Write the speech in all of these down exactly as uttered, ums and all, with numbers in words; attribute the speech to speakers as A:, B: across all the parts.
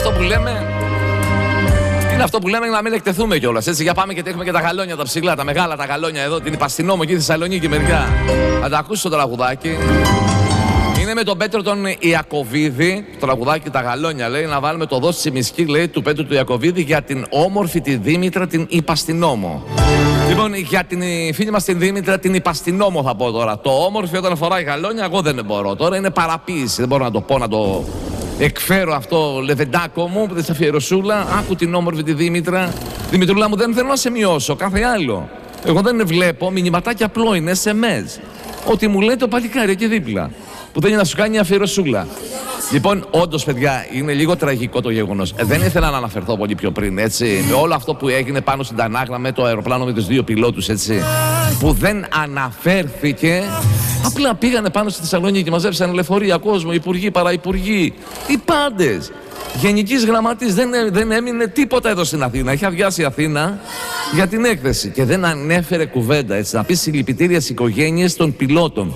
A: αυτό που λέμε. Είναι αυτό που λέμε να μην εκτεθούμε κιόλας. Έτσι, για πάμε και έχουμε και τα γαλόνια τα ψηλά, τα μεγάλα τα γαλόνια εδώ, την Ιπαστινόμο εκεί στη Θεσσαλονίκη μερικά. Θα τα ακούσει το τραγουδάκι. Είναι με τον Πέτρο τον Ιακωβίδη, το τραγουδάκι τα γαλόνια λέει, να βάλουμε το δώσει μισκή λέει του Πέτρου του Ιακωβίδη για την όμορφη τη Δήμητρα την Ιπαστινόμο. Λοιπόν, για την φίλη μας την Δήμητρα την Ιπαστινόμο θα πω τώρα. Το όμορφη όταν φοράει γαλόνια εγώ δεν μπορώ. Τώρα είναι παραποίηση, δεν μπορώ να το πω, να το εκφέρω αυτό λεβεντάκο μου, που δεν σε αφιερωσούλα. Άκου την όμορφη τη Δήμητρα. Δημητρούλα μου, δεν θέλω να σε μειώσω, κάθε άλλο. Εγώ δεν βλέπω, μηνυματάκι απλό είναι, ες εμ ες. Ότι μου λέει το παλικάρι εκεί δίπλα, που θέλει να σου κάνει αφιερωσούλα. Λοιπόν, όντως, παιδιά, είναι λίγο τραγικό το γεγονός. Ε, δεν ήθελα να αναφερθώ πολύ πιο πριν, έτσι. Με όλο αυτό που έγινε πάνω στην Τανάγλα με το αεροπλάνο με τους δύο πιλότους, έτσι. Που δεν αναφέρθηκε. Απλά πήγανε πάνω στη Θεσσαλονίκη, μαζέψανε λεωφορεία, κόσμο, υπουργοί, παραυπουργοί. Οι πάντες. Γενικής γραμματής δεν, δεν έμεινε τίποτα εδώ στην Αθήνα. Είχε αδειάσει η Αθήνα για την έκθεση και δεν ανέφερε κουβέντα, έτσι. Να πει συλληπιτήρια στις οικογένειες των πιλότων.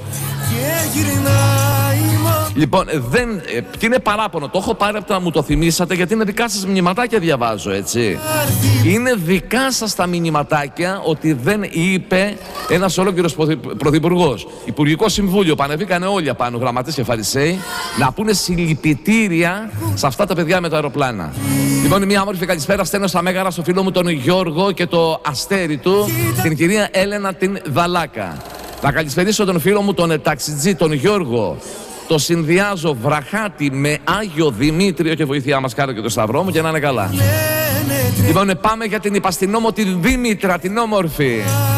A: Λοιπόν, δεν, και είναι παράπονο, το έχω πάρει από το να μου το θυμήσατε, γιατί είναι δικά σας μηνυματάκια διαβάζω, έτσι. Είναι δικά σας τα μηνυματάκια ότι δεν είπε ένας ολόκληρος πρωθυπουργός. Υπουργικό Συμβούλιο, πανεβήκανε όλοι απάνω, γραμματείς και φαρισαίοι, να πούνε συλληπιτήρια σε αυτά τα παιδιά με τα αεροπλάνα. Λοιπόν, μια όμορφη καλησπέρα στέλνω στα Μέγαρα στο φίλο μου τον Γιώργο και το αστέρι του, την κυρία Έλενα την Δαλάκα. Να καλησπερίσω τον φίλο μου τον ταξιτζή, τον Γιώργο. Το συνδυάζω βραχάτη με Άγιο Δημήτριο και βοήθειά μας κάνω και το σταυρό μου και να είναι καλά. Λοιπόν, πάμε για την Ιπαστινόμο, την Δήμητρα, την όμορφη.